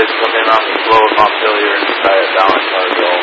come in on the slow of Montpelier and try it balance on the